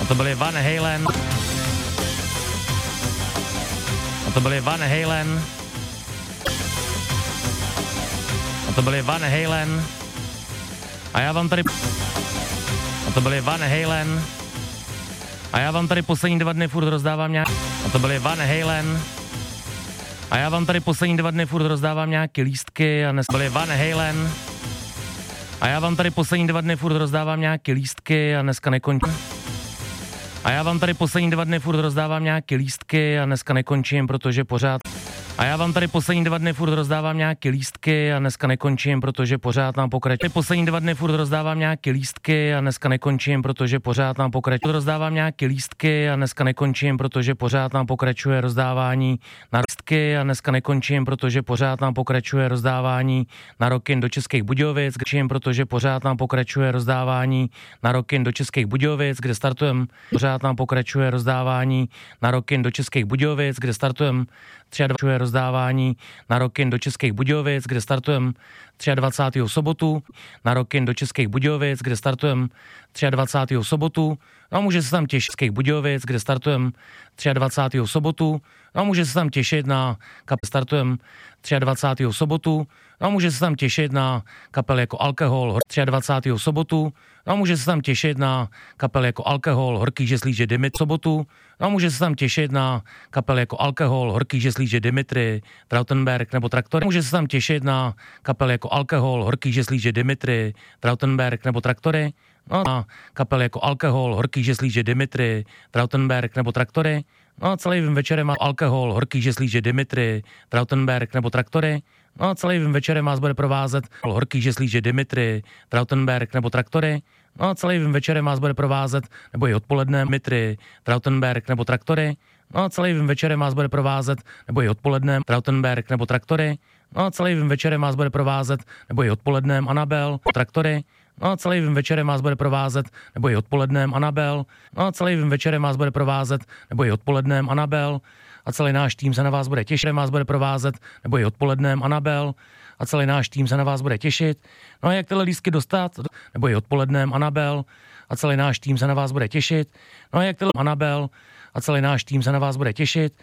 A to byli Van Halen. A to byli Van Halen. A to byli Van Halen. A já vám tady... A to byli Van Halen. A já vám tady poslední 2 dny furt rozdávám nějak... A to byli Van Halen. A já vám tady poslední 2 dny furt rozdávám nějaké lístky a dnes byli Van Halen. A já vám tady poslední 2 dny furt rozdávám nějaké lístky a dneska nekončím. A já vám tady poslední 2 dny furt rozdávám nějaké lístky a dneska nekončím, protože pořád... A já vám tady poslední 2 dny furt rozdávám nějaké lístky a dneska nekončím, protože pořád nám pokračuje. Poslední 2 dny furt rozdávám nějaké lístky a dneska nekončím, protože pořád nám pokračuje. Rozdávám nějaké lístky a dneska nekončím, protože pořád nám pokračuje rozdávání na lístky a dneska nekončím, protože pořád nám pokračuje rozdávání na Rockin do Českých Budějovic, protože pořád nám pokračuje rozdávání na Rockin do Českých Budějovic, kde startujeme. Pořád nám pokračuje rozdávání na Rockin do Českých Budějovic, kde startujeme. 23. rozdávání na Rockin do Českých Budějovic, kde startujeme 23. sobotu, na Rockin do Českých Budějovic, kde startujeme 23. sobotu, no může se tam těšit Českých Budějovic, kde startujeme 23. sobotu, no může se tam těšit na startujeme 23. sobotu, no může se tam těšit na kapely jako Alkohol 23. sobotu, no může se tam těšit na kapely jako Alkohol, Horký žeslíže Dimit sobotu, no může se tam těšit na kapely jako Alkohol, Horký žeslíže Dimitri, Trautenberg nebo Traktory, může se tam těšit na kapely jako Alkohol, Horký žeslíže Dimitri, Trautenberg nebo Traktory, no na kapely jako Alkohol, Horký žeslíže Dimitri, Trautenberg nebo Traktory, no celým večerem má Alkohol, Horký žeslíže Dimitri, Trautenberg nebo Traktory, no celým večerem vás bude provázet Horký žeslíže Dimitri, Trautenberg nebo Traktory, no celým večerem vás bude provázet, nebo i odpoledne Dimitri, Trautenberg nebo Traktory, no celým večerem vás bude provázet, nebo i odpoledne Trautenberg nebo Traktory, no celým večerem vás bude provázet, nebo i odpolednem Anabel, Traktory, no celým večerem vás bude provázet, nebo i odpolednem Anabel, no celým večerem vás bude provázet, nebo i odpolednem Anabel, a celý náš tým se na vás bude těšit, vás bude provázet, nebo i odpolednem Anabel, a celý náš tým se na vás bude těšit. No a jak tyhle lístky dostat, nebo i odpolednem Anabel, a celý náš tým se na vás bude těšit. No a jak tyhle Anabel, a celý náš tým se na vás bude těšit.